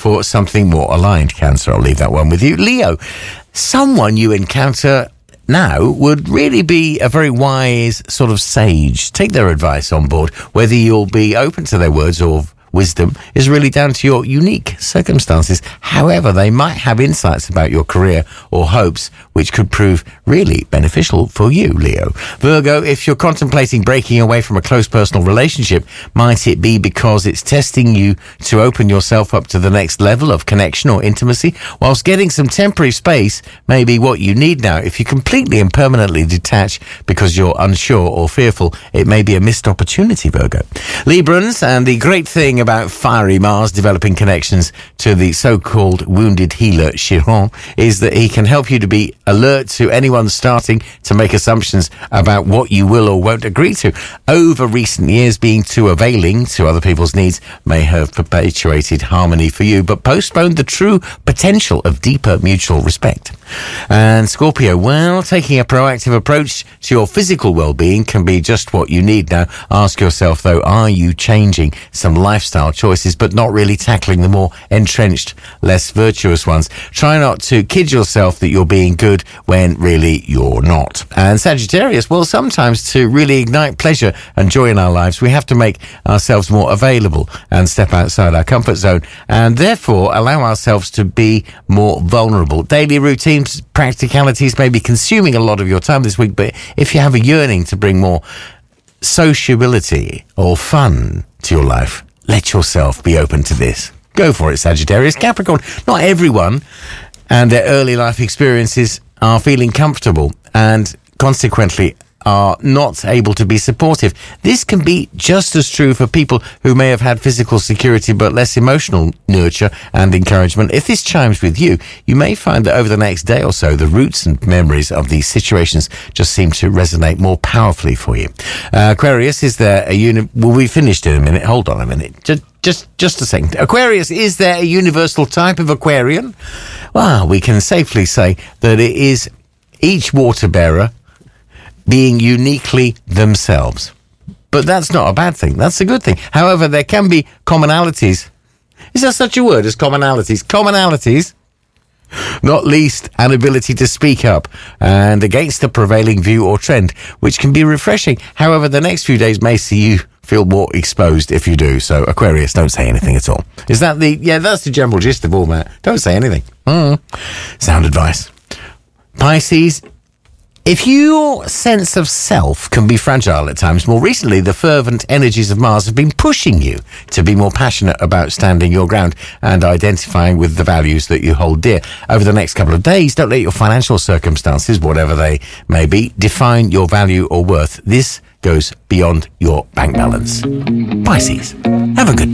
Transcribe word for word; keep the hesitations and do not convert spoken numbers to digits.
for something more aligned. Cancer, I'll leave that one with you. Leo, someone you encounter now would really be a very wise sort of sage. Take their advice on board. Whether you'll be open to their words or wisdom is really down to your unique circumstances. However, they might have insights about your career or hopes which could prove really beneficial for you, Leo. Virgo, if you're contemplating breaking away from a close personal relationship, might it be because it's testing you to open yourself up to the next level of connection or intimacy, whilst getting some temporary space may be what you need now. If you completely and permanently detach because you're unsure or fearful, it may be a missed opportunity, Virgo. Librans, and the great thing about fiery Mars developing connections to the so-called wounded healer Chiron is that he can help you to be alert to anyone starting to make assumptions about what you will or won't agree to. Over recent years, being too availing to other people's needs may have perpetuated harmony for you, but postponed the true potential of deeper mutual respect. And Scorpio, well, taking a proactive approach to your physical well-being can be just what you need now. Ask yourself, though, are you changing some lifestyle choices but not really tackling the more entrenched, less virtuous ones? Try not to kid yourself that you're being good when really you're not. And Sagittarius, well, sometimes to really ignite pleasure and joy in our lives, we have to make ourselves more available and step outside our comfort zone, and therefore allow ourselves to be more vulnerable. Daily routines, practicalities may be consuming a lot of your time this week, but if you have a yearning to bring more sociability or fun to your life, let yourself be open to this. Go for it, Sagittarius. Capricorn, not everyone and their early life experiences are feeling comfortable and consequently are not able to be supportive. This can be just as true for people who may have had physical security but less emotional nurture and encouragement. If this chimes with you, you may find that over the next day or so, the roots and memories of these situations just seem to resonate more powerfully for you. Uh, Aquarius, is there a uni- well, we finished in a minute. Hold on a minute. Just, just, just a second. Aquarius, is there a universal type of Aquarian? Well, we can safely say that it is each water bearer being uniquely themselves. But that's not a bad thing. That's a good thing. However, there can be commonalities. Is there such a word as commonalities? Commonalities, not least an ability to speak up and against the prevailing view or trend, which can be refreshing. However, the next few days may see you feel more exposed if you do. So, Aquarius, don't say anything at all. Is that the... Yeah, that's the general gist of all that. Don't say anything. Mm. Sound advice. Pisces, if your sense of self can be fragile at times, more recently the fervent energies of Mars have been pushing you to be more passionate about standing your ground and identifying with the values that you hold dear. Over the next couple of days, don't let your financial circumstances, whatever they may be, define your value or worth. This goes beyond your bank balance. Pisces, have a good day.